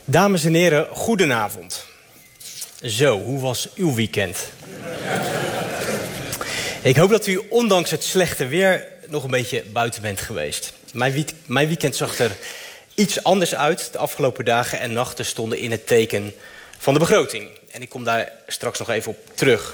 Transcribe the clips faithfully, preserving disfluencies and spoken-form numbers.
Dames en heren, goedenavond. Zo, hoe was uw weekend? Ik hoop dat u ondanks het slechte weer nog een beetje buiten bent geweest. Mijn, week- mijn weekend zag er iets anders uit. De afgelopen dagen en nachten stonden in het teken van de begroting. En ik kom daar straks nog even op terug.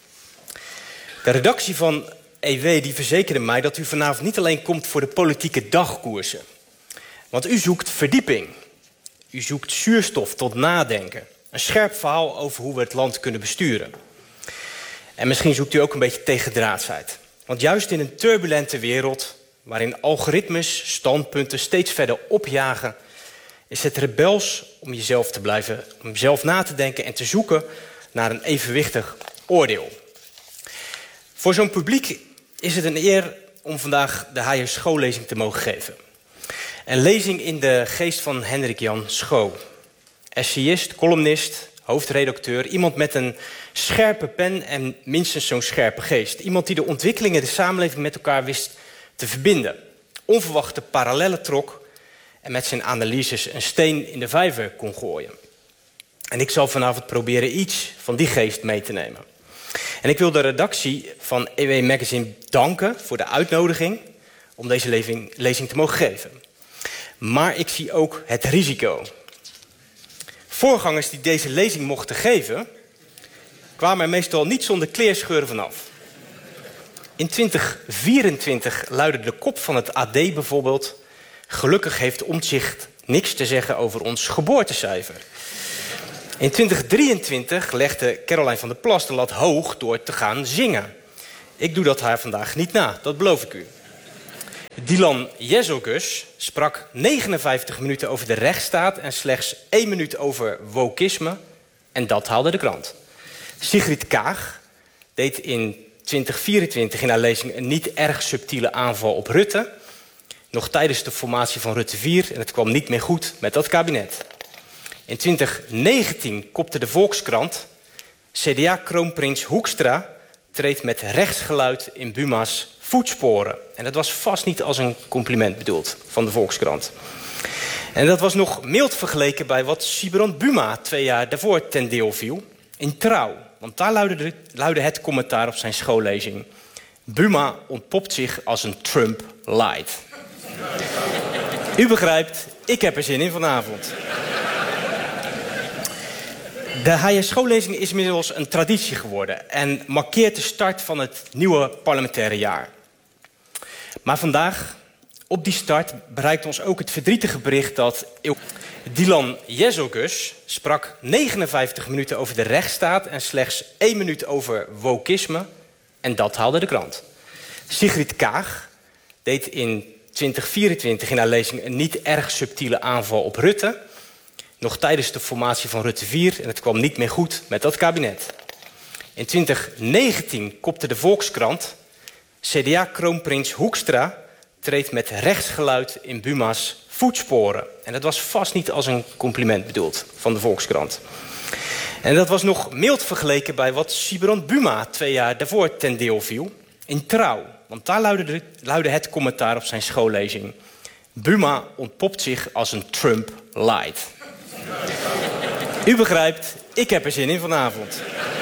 De redactie van E W die verzekerde mij dat u vanavond niet alleen komt voor de politieke dagkoersen. Want u zoekt verdieping. U zoekt zuurstof tot nadenken. Een scherp verhaal over hoe we het land kunnen besturen. En misschien zoekt u ook een beetje tegendraadsheid. Want juist in een turbulente wereld, waarin algoritmes standpunten steeds verder opjagen, is het rebels om jezelf te blijven, om jezelf na te denken en te zoeken naar een evenwichtig oordeel. Voor zo'n publiek is het een eer om vandaag de H J Schoollezing te mogen geven. Een lezing in de geest van Hendrik Jan Schoo. Essayist, columnist, hoofdredacteur. Iemand met een scherpe pen en minstens zo'n scherpe geest. Iemand die de ontwikkelingen de samenleving met elkaar wist te verbinden. Onverwachte parallellen trok en met zijn analyses een steen in de vijver kon gooien. En ik zal vanavond proberen iets van die geest mee te nemen. En ik wil de redactie van E W Magazine danken voor de uitnodiging om deze lezing, lezing te mogen geven. Maar ik zie ook het risico. Voorgangers die deze lezing mochten geven, kwamen er meestal niet zonder kleerscheuren vanaf. In twintig vierentwintig luidde de kop van het A D bijvoorbeeld: gelukkig heeft Omtzigt niks te zeggen over ons geboortecijfer. In twintig drieëntwintig legde Caroline van der Plas de lat hoog door te gaan zingen. Ik doe dat haar vandaag niet na, dat beloof ik u. Dylan Jezelgus sprak negenenvijftig minuten over de rechtsstaat en slechts één minuut over wokisme. En dat haalde de krant. Sigrid Kaag deed in twintig vierentwintig in haar lezing een niet erg subtiele aanval op Rutte. Nog tijdens de formatie van Rutte vier en het kwam niet meer goed met dat kabinet. In twintig negentien kopte de Volkskrant: C D A-kroonprins Hoekstra treedt met rechtsgeluid in Buma's voetsporen. En dat was vast niet als een compliment bedoeld van de Volkskrant. En dat was nog mild vergeleken bij wat Sibrand Buma twee jaar daarvoor ten deel viel. In Trouw, want daar luidde, luidde het commentaar op zijn schoollezing: Buma ontpopt zich als een Trump light. U begrijpt, ik heb er zin in vanavond. De H J Schoollezing is inmiddels een traditie geworden en markeert de start van het nieuwe parlementaire jaar. Maar vandaag, op die start, bereikt ons ook het verdrietige bericht dat Dylan Jezelgus sprak negenenvijftig minuten over de rechtsstaat en slechts één minuut over wokisme. En dat haalde de krant. Sigrid Kaag deed in twintig vierentwintig in haar lezing een niet erg subtiele aanval op Rutte. Nog tijdens de formatie van Rutte vier en het kwam niet meer goed met dat kabinet. In twintig negentien kopte de Volkskrant: C D A-kroonprins Hoekstra treedt met rechtsgeluid in Buma's voetsporen. En dat was vast niet als een compliment bedoeld van de Volkskrant. En dat was nog mild vergeleken bij wat Sibrand Buma twee jaar daarvoor ten deel viel. In Trouw, want daar luidde, luidde het commentaar op zijn schoollezing: Buma ontpopt zich als een Trump light. U begrijpt, ik heb er zin in vanavond.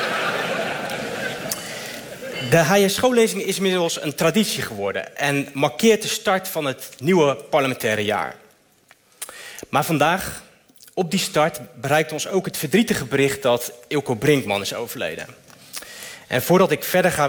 De H J Schoollezing is inmiddels een traditie geworden en markeert de start van het nieuwe parlementaire jaar. Maar vandaag, op die start, bereikt ons ook het verdrietige bericht dat Eelco Brinkman is overleden. En voordat ik verder ga